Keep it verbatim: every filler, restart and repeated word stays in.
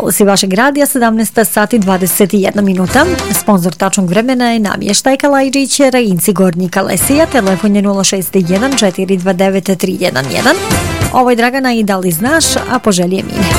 Talas i vašeg radija, sedamnaest sati dvadeset jedna minuta. Sponzor tačnog vremena je namještaj Kalajđić, Rajinci Gornji Kalesija, telefon je nula šest jedan četiri dva devet tri jedan jedan. Ovo je Dragana i Da li znaš, a poželje Mine.